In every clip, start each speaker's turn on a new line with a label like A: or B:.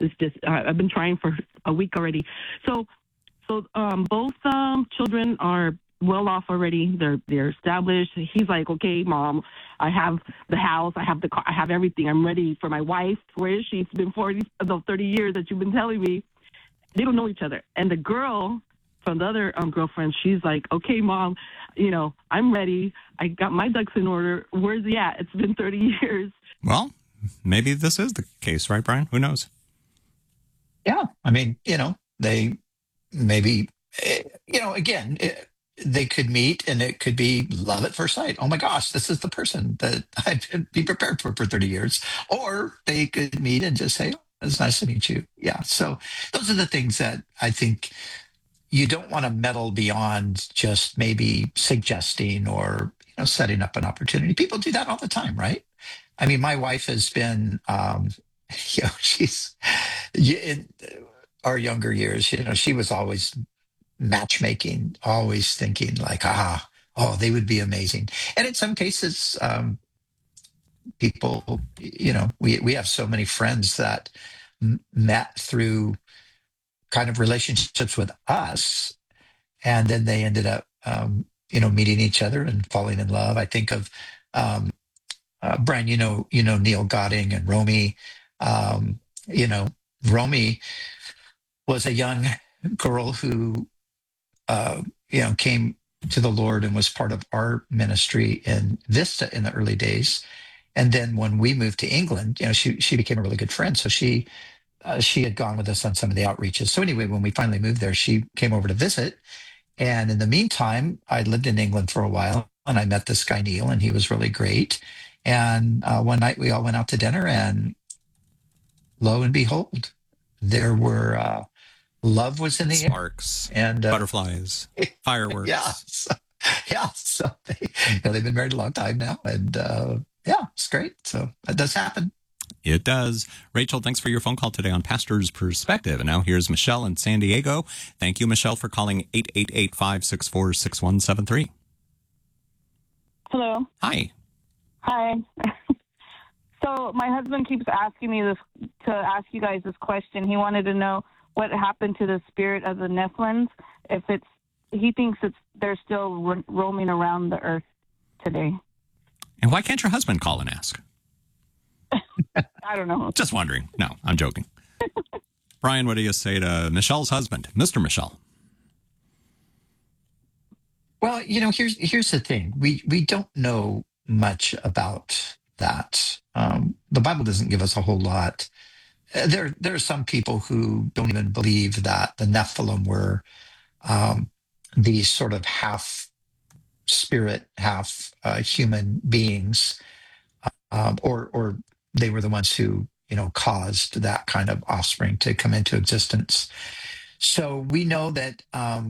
A: I've been trying for a week already. So both children are well off already. They're established. He's like, okay, mom, I have the house, I have the car, I have everything. I'm ready for my wife. Where is she? It's been 30 years that you've been telling me. They don't know each other. And the girl from the other girlfriend, she's like, okay, mom, I'm ready. I got my ducks in order. Where's he at? It's been 30 years.
B: Well, maybe this is the case, right, Brian? Who knows?
C: Yeah. I mean, they maybe, again, they could meet and it could be love at first sight. Oh my gosh, this is the person that I've been prepared for 30 years. Or they could meet and just say, oh, it's nice to meet you. Yeah. So those are the things that I think you don't want to meddle beyond just maybe suggesting or setting up an opportunity. People do that all the time, right? I mean, my wife has been, she's in our younger years. She was always matchmaking, always thinking like, they would be amazing. And in some cases, people, we have so many friends that met through kind of relationships with us, and then they ended up, meeting each other and falling in love. I think of Brian, Neil Godding and Romy. Romy was a young girl who, came to the Lord and was part of our ministry in Vista in the early days. And then when we moved to England, she became a really good friend. So she had gone with us on some of the outreaches. So anyway, when we finally moved there, she came over to visit. And in the meantime, I lived in England for a while, and I met this guy, Neil, and he was really great. And one night we all went out to dinner, and lo and behold, there were love was in the air.
B: Sparks, and butterflies, fireworks.
C: Yeah. So they've been married a long time now, and it's great. So that does happen.
B: It does. Rachel, thanks for your phone call today on Pastor's Perspective. And now here's Michelle in San Diego. Thank you, Michelle, for calling 888-564-6173.
D: Hello.
B: Hi.
D: Hi. So my husband keeps asking me to ask you guys this question. He wanted to know what happened to the spirit of the Nephilims. He thinks they're still roaming around the earth today.
B: And why can't your husband call and ask?
D: I don't know.
B: Just wondering. No, I'm joking. Brian, what do you say to Michelle's husband, Mr. Michelle?
C: Well, here's the thing. We don't know much about that. The Bible doesn't give us a whole lot. There are some people who don't even believe that the Nephilim were these sort of half spirit, half human beings, or they were the ones who caused that kind of offspring to come into existence. So we know that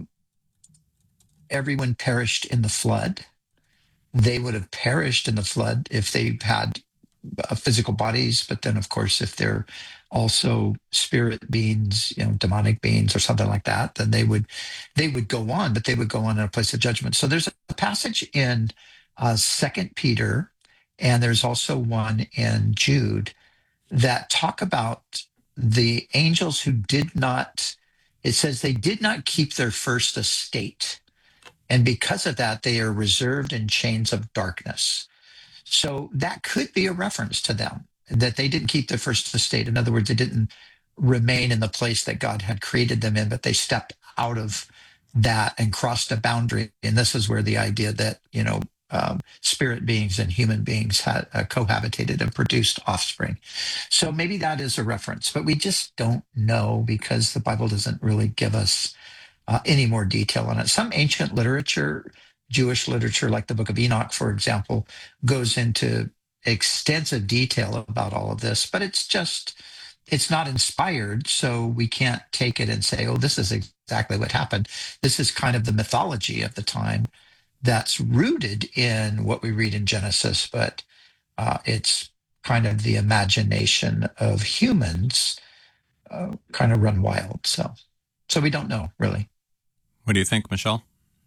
C: everyone perished in the flood. They would have perished in the flood if they had physical bodies, but then of course if they're also spirit beings, demonic beings or something like that, then they would go on, but they would go on in a place of judgment. So there's a passage in 2 Peter, and there's also one in Jude that talk about the angels who did not, it says they did not keep their first estate. And because of that, they are reserved in chains of darkness. So that could be a reference to them, that they didn't keep their first estate. In other words, they didn't remain in the place that God had created them in, but they stepped out of that and crossed a boundary. And this is where the idea that, spirit beings and human beings had cohabitated and produced offspring. So maybe that is a reference, but we just don't know because the Bible doesn't really give us any more detail on it. Some ancient literature, Jewish literature, like the Book of Enoch, for example, goes into extensive detail about all of this, but it's not inspired, so we can't take it and say, oh, this is exactly what happened. This is kind of the mythology of the time that's rooted in what we read in Genesis, but it's kind of the imagination of humans kind of run wild. So we don't know, really.
B: What do you think, Michelle?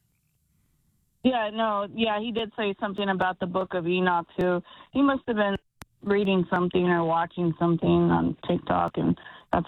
D: Yeah, he did say something about the Book of Enoch, too. He must have been reading something or watching something on TikTok, and